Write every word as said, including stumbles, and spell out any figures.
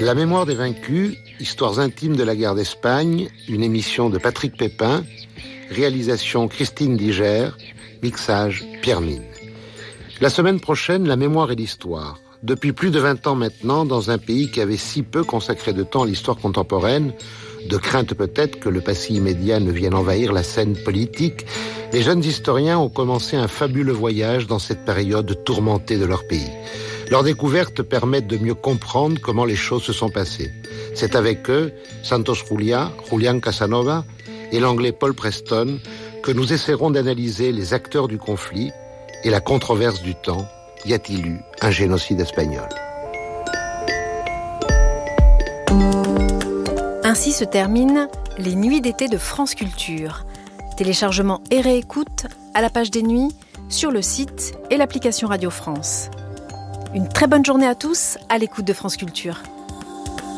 La mémoire des vaincus, histoires intimes de la guerre d'Espagne, une émission de Patrick Pépin, réalisation Christine Diger, mixage Pierre Mine. La semaine prochaine, la mémoire et l'histoire. Depuis plus de vingt ans maintenant, dans un pays qui avait si peu consacré de temps à l'histoire contemporaine, de crainte peut-être que le passé immédiat ne vienne envahir la scène politique, les jeunes historiens ont commencé un fabuleux voyage dans cette période tourmentée de leur pays. Leurs découvertes permettent de mieux comprendre comment les choses se sont passées. C'est avec eux, Santos Juliá, Julián Casanova et l'anglais Paul Preston, que nous essaierons d'analyser les acteurs du conflit et la controverse du temps. Y a-t-il eu un génocide espagnol ? Ainsi se terminent les Nuits d'été de France Culture. Téléchargement et réécoute à la page des Nuits, sur le site et l'application Radio France. Une très bonne journée à tous à l'écoute de France Culture.